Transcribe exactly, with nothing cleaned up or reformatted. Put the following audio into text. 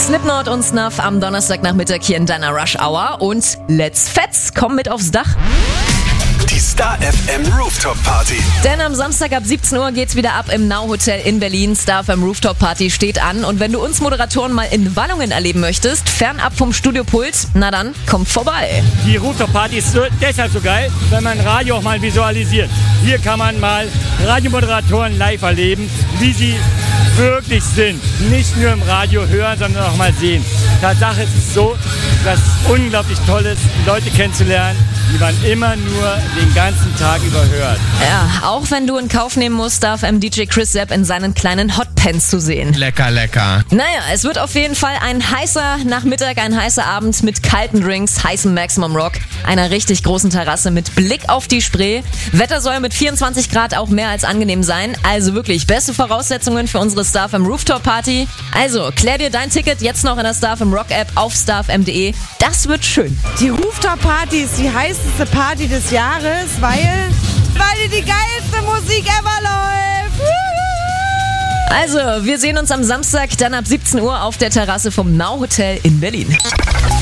Slipknot und Snuff am Donnerstagnachmittag hier in deiner Rush Hour und Let's Fetz, komm mit aufs Dach. Die Star F M Rooftop Party. Denn am Samstag ab siebzehn Uhr geht's wieder ab im Now Hotel in Berlin. Star F M Rooftop Party steht an. Und wenn du uns Moderatoren mal in Wallungen erleben möchtest, fernab vom Studiopult, na dann, komm vorbei. Die Rooftop Party ist so, deshalb so geil, weil man Radio auch mal visualisiert. Hier kann man mal Radiomoderatoren live erleben, wie sie wirklich sind. Nicht nur im Radio hören, sondern auch mal sehen. Tatsache ist es so, dass es unglaublich toll ist, Leute kennenzulernen, die man immer nur den ganzen Tag über hört. Ja, auch wenn du in Kauf nehmen musst, darf M D J Chris Sepp in seinen kleinen Hotpants zu sehen. Lecker, lecker. Naja, es wird auf jeden Fall ein heißer Nachmittag, ein heißer Abend mit kalten Drinks, heißem Maximum Rock, einer richtig großen Terrasse mit Blick auf die Spree. Wetter soll mit vierundzwanzig Grad auch mehr als angenehm sein. Also wirklich beste Voraussetzungen für unsere Star F M Rooftop Party. Also klär dir dein Ticket jetzt noch in der Star F M Rock App auf star f m punkt de. Das wird schön. Die Rooftop Party ist die heißeste Party des Jahres, weil, weil die geilste Musik ever läuft. Also, wir sehen uns am Samstag dann ab siebzehn Uhr auf der Terrasse vom Now Hotel in Berlin.